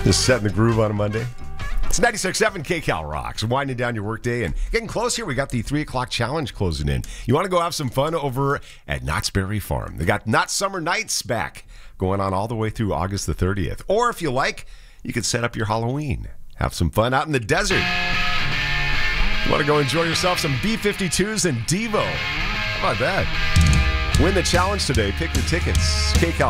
Just setting the groove on a Monday. It's 96.7 KCal Rocks. Winding down your workday and getting close here. We got the 3 o'clock challenge closing in. You want to go have some fun over at Knott's Berry Farm. They got Knott's Summer Nights back going on all the way through August the 30th. Or if you like, you could set up your Halloween. Have some fun out in the desert. You want to go enjoy yourself some B-52s and Devo. How about that? Win the challenge today. Pick your tickets. KCal